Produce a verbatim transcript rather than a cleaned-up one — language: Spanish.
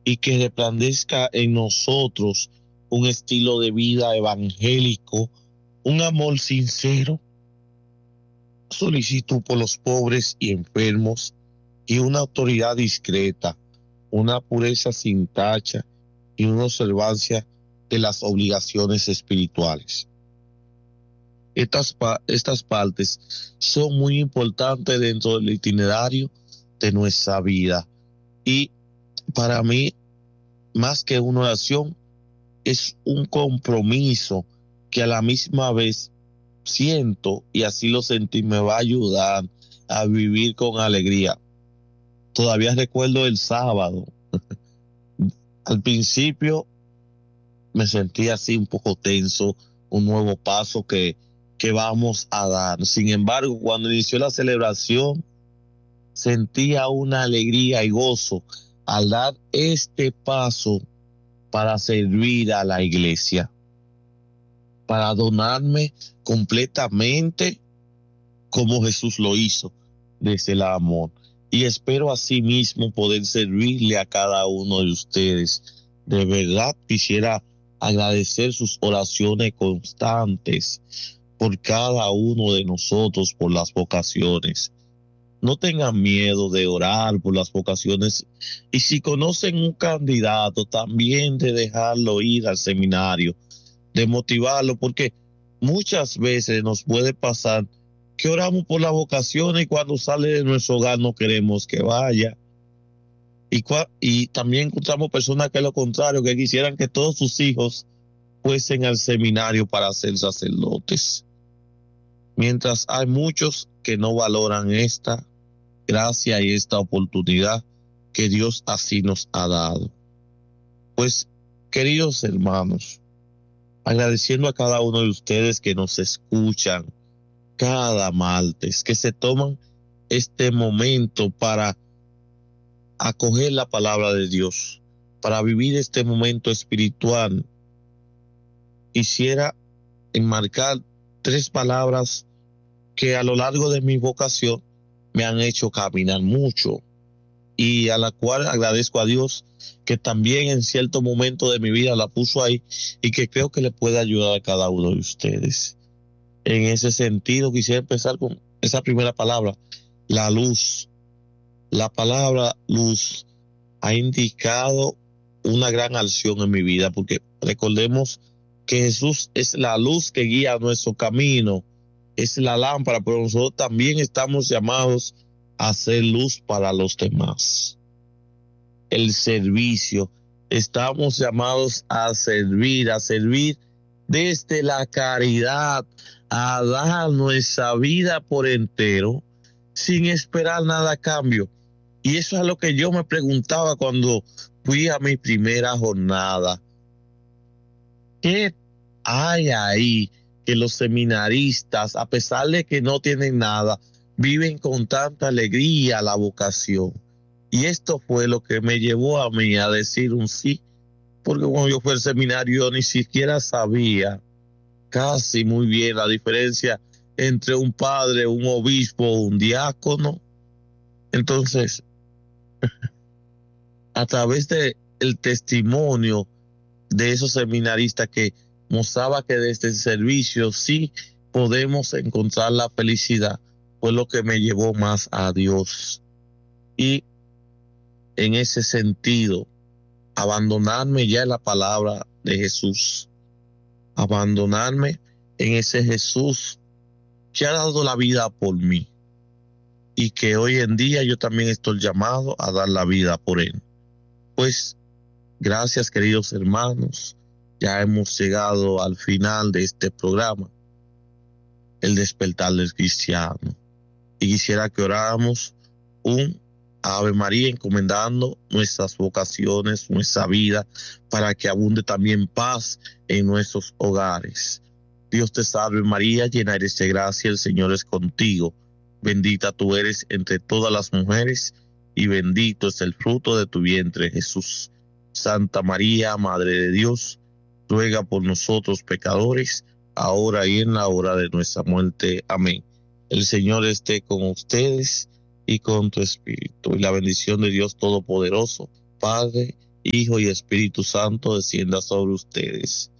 y que resplandezca en nosotros un estilo de vida evangélico, un amor sincero, solicitud por los pobres y enfermos y una autoridad discreta, una pureza sin tacha y una observancia de las obligaciones espirituales. Estas, estas partes son muy importantes dentro del itinerario de nuestra vida y para mí, más que una oración, es un compromiso que a la misma vez siento, y así lo sentí, me va a ayudar a vivir con alegría. Todavía recuerdo el sábado. Al principio me sentí así un poco tenso, un nuevo paso que, que vamos a dar. Sin embargo, cuando inició la celebración, sentía una alegría y gozo al dar este paso para servir a la iglesia, para donarme completamente como Jesús lo hizo desde el amor. Y espero asimismo poder servirle a cada uno de ustedes. De verdad quisiera agradecer sus oraciones constantes por cada uno de nosotros, por las vocaciones. No tengan miedo de orar por las vocaciones y si conocen un candidato, también de dejarlo ir al seminario, de motivarlo, porque muchas veces nos puede pasar que oramos por la vocación y cuando sale de nuestro hogar no queremos que vaya. Y, y también encontramos personas que es lo contrario, que quisieran que todos sus hijos fuesen al seminario para ser sacerdotes. Mientras hay muchos que no valoran esta gracia y esta oportunidad que Dios así nos ha dado. Pues, queridos hermanos, agradeciendo a cada uno de ustedes que nos escuchan cada martes, que se toman este momento para acoger la palabra de Dios, para vivir este momento espiritual, quisiera enmarcar tres palabras que a lo largo de mi vocación me han hecho caminar mucho y a la cual agradezco a Dios que también en cierto momento de mi vida la puso ahí y que creo que le puede ayudar a cada uno de ustedes. En ese sentido quisiera empezar con esa primera palabra, la luz. La palabra luz ha indicado una gran acción en mi vida porque recordemos que Jesús es la luz que guía nuestro camino, es la lámpara, pero nosotros también estamos llamados a hacer luz para los demás. El servicio, estamos llamados a servir, a servir desde la caridad, a dar nuestra vida por entero, sin esperar nada a cambio. Y eso es lo que yo me preguntaba cuando fui a mi primera jornada. ¿Qué hay ahí que los seminaristas, a pesar de que no tienen nada, viven con tanta alegría la vocación? Y esto fue lo que me llevó a mí a decir un sí, porque cuando yo fui al seminario yo ni siquiera sabía casi muy bien la diferencia entre un padre, un obispo, un diácono. Entonces, a través de el testimonio de esos seminaristas que mostraba que desde el servicio sí podemos encontrar la felicidad, fue lo que me llevó más a Dios. Y en ese sentido, abandonarme ya en la palabra de Jesús, abandonarme en ese Jesús que ha dado la vida por mí y que hoy en día yo también estoy llamado a dar la vida por él. Pues gracias, queridos hermanos, ya hemos llegado al final de este programa, El Despertar del Cristiano, y quisiera que oráramos un Ave María encomendando nuestras vocaciones, nuestra vida, para que abunde también paz en nuestros hogares. Dios te salve María, llena eres de gracia, el Señor es contigo. Bendita tú eres entre todas las mujeres y bendito es el fruto de tu vientre, Jesús. Santa María, Madre de Dios, ruega por nosotros pecadores, ahora y en la hora de nuestra muerte. Amén. El Señor esté con ustedes y con tu espíritu. Y la bendición de Dios Todopoderoso, Padre, Hijo y Espíritu Santo descienda sobre ustedes.